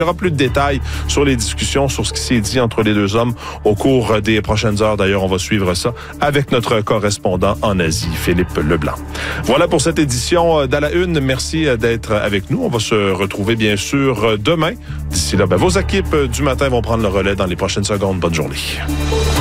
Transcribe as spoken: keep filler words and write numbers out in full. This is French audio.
Il y aura plus de détails sur les discussions, sur ce qui s'est dit entre les deux hommes au cours des prochaines heures. D'ailleurs, on va suivre ça avec notre correspondant en Asie, Philippe Leblanc. Voilà pour cette édition d'À la Une. Merci d'être avec nous. On va se retrouver bien sûr demain. D'ici là, ben, vos équipes du matin vont prendre le relais dans les prochaines secondes. Bonne journée.